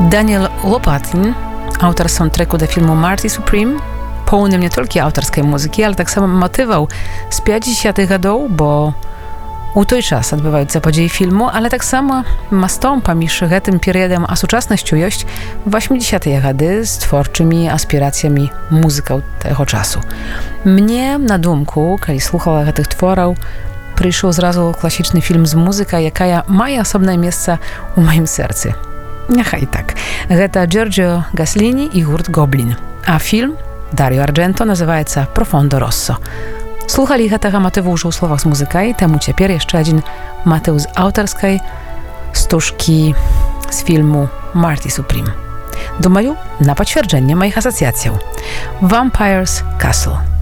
Daniel Lopatin, autor soundtracku do filmu Marty Supreme, poўным не толькі аўтарскай музыкі, але таксама матываў з 50-х гадоў, бо у той час адбываюцца падзеі фільму, але таксама мастом паміж гэтым перыядам а сучаснасцю ёсць 80-е гады з творчымі аспірацыямі музыкаў таго часу. Мне на думку, калі слухала гэтых твораў, прыйшоў зразу класічны фільм з музыкай, якая мае асобнае месца ў маім сэрцы. Няхай так. Гэта Джорджио Гасліні і гурт Гоблін. А фільм Dario Argento называецца «Profondo Rosso». Слухалі гэтага матыву ўжо ў словах з музыкай, таму цяпер яшчэ адзін матыў з аўтарскай стужкі з фільму «Marty Supreme». Думаю, на пацвярджэнне маіх асацыяцыяў. «Vampire's Castle».